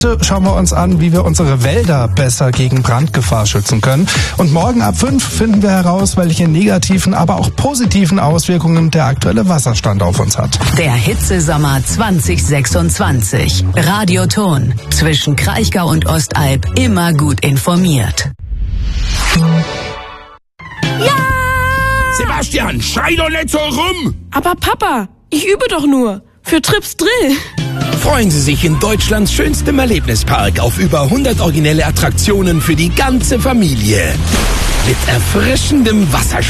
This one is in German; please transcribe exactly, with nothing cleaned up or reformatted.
Heute schauen wir uns an, wie wir unsere Wälder besser gegen Brandgefahr schützen können. Und morgen ab fünf finden wir heraus, welche negativen, aber auch positiven Auswirkungen der aktuelle Wasserstand auf uns hat. Der Hitzesommer zwanzig sechsundzwanzig. Radioton. Zwischen Kraichgau und Ostalb immer gut informiert. Ja! Sebastian, schrei doch nicht so rum! Aber Papa, ich übe doch nur. Für Trips Drill. Freuen Sie sich in Deutschlands schönstem Erlebnispark auf über hundert originelle Attraktionen für die ganze Familie. Mit erfrischendem Wassersport.